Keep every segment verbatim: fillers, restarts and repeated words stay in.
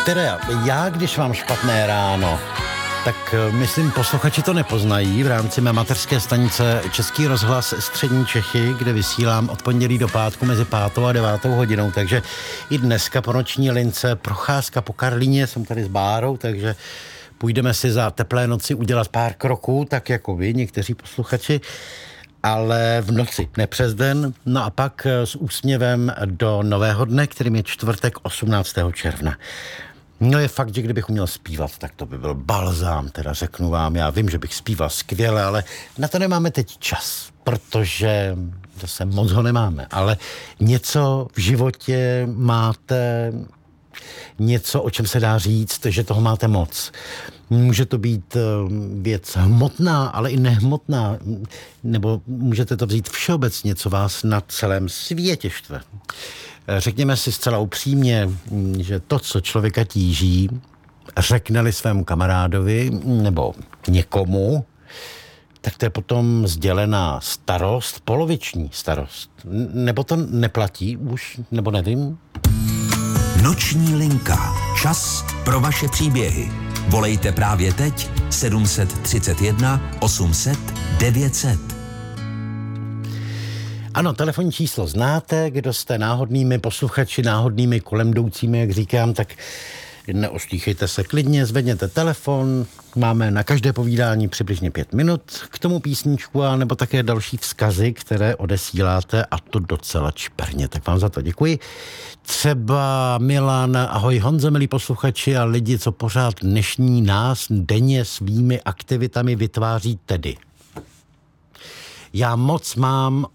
Teda já, když mám špatné ráno, tak myslím, posluchači to nepoznají v rámci mé mateřské stanice Český rozhlas Střední Čechy, kde vysílám od pondělí do pátku mezi pátou a devátou hodinou, takže i dneska po noční lince procházka po Karlíně, jsem tady s Bárou, takže půjdeme si za teplé noci udělat pár kroků, tak jako vy, někteří posluchači, ale v noci, ne přes den, no a pak s úsměvem do nového dne, kterým je čtvrtek osmnáctého června. No je fakt, že kdybych uměl zpívat, tak to by byl balzám, teda řeknu vám. Já vím, že bych zpíval skvěle, ale na to nemáme teď čas, protože zase moc ho nemáme. Ale něco v životě máte, něco, o čem se dá říct, že toho máte moc. Může to být věc hmotná, ale i nehmotná, nebo můžete to vzít všeobecně, co vás na celém světě štve. Řekněme si zcela upřímně, že to, co člověka tíží, řekne-li svému kamarádovi nebo někomu, tak to je potom sdělená starost, poloviční starost. Nebo to neplatí už, nebo nevím. Noční linka. Čas pro vaše příběhy. Volejte právě teď sedm tři jedna osm set devět set. Ano, telefonní číslo znáte, kdo jste náhodnými posluchači, náhodnými kolem jdoucími, jak říkám, tak neostýchejte se klidně, zvedněte telefon, máme na každé povídání přibližně pět minut, k tomu písničku a nebo také další vzkazy, které odesíláte a to docela čperně, tak vám za to děkuji. Třeba Milan, ahoj Honzo, milí posluchači a lidi, co pořád dnešní nás denně svými aktivitami vytváří tedy. Já moc mám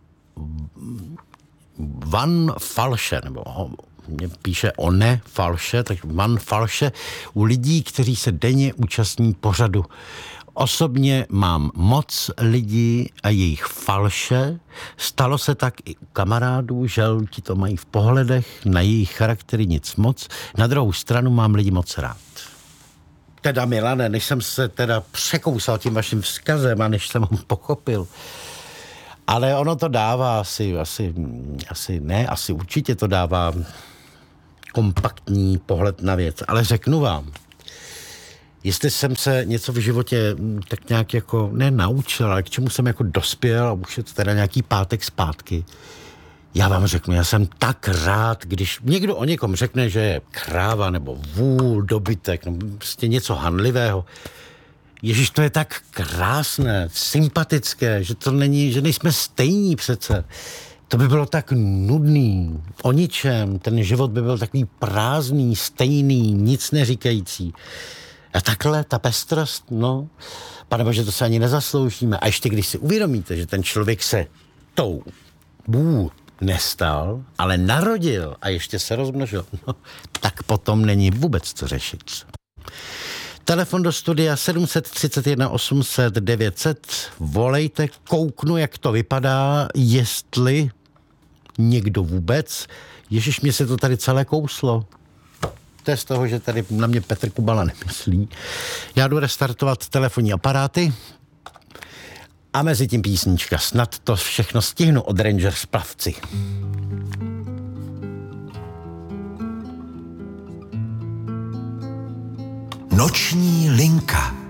Van Falše, nebo mě píše one Falše, tak Van Falše u lidí, kteří se denně účastní pořadu. Osobně mám moc lidí a jejich falše. Stalo se tak i u kamarádů, že ti to mají v pohledech, na jejich charaktery nic moc. Na druhou stranu mám lidi moc rád. Teda Milane, než jsem se teda překousal tím vaším vzkazem a než jsem ho pochopil, ale ono to dává asi, asi, asi ne, asi určitě to dává kompaktní pohled na věc. Ale řeknu vám, jestli jsem se něco v životě tak nějak jako ne naučil, ale k čemu jsem jako dospěl a už je to teda nějaký pátek zpátky, já vám řeknu, já jsem tak rád, když někdo o někom řekne, že je kráva nebo vůl, dobytek, nebo prostě něco hanlivého. Ježiš, to je tak krásné, sympatické, že to není, že nejsme stejní přece. To by bylo tak nudný, o ničem, ten život by byl takový prázdný, stejný, nic neříkající. A takhle, ta pestrost, no, panebože, to se ani nezasloužíme. A ještě když si uvědomíte, že ten člověk se tou bů nestal, ale narodil a ještě se rozmnožil, no, tak potom není vůbec co řešit. Telefon do studia sedm tři jedna osm set devět set. Volejte, kouknu, jak to vypadá, jestli někdo vůbec. Ježiš, mě se to tady celé kouslo. To je z toho, že tady na mě Petr Kubala nemyslí. Já jdu restartovat telefonní aparáty a mezi tím písnička. Snad to všechno stihnu od Rangers Plavci. Noční linka.